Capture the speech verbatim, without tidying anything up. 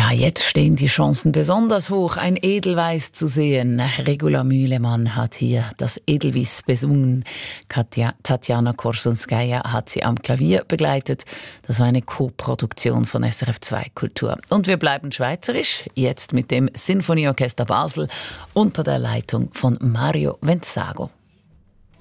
Ja, jetzt stehen die Chancen besonders hoch, ein Edelweiss zu sehen. Regula Mühlemann hat hier das Edelweiss besungen. Katja, Tatjana Korsunskaja hat sie am Klavier begleitet. Das war eine Co-Produktion von S R F zwei Kultur. Und wir bleiben schweizerisch, jetzt mit dem Sinfonieorchester Basel unter der Leitung von Mario Venzago.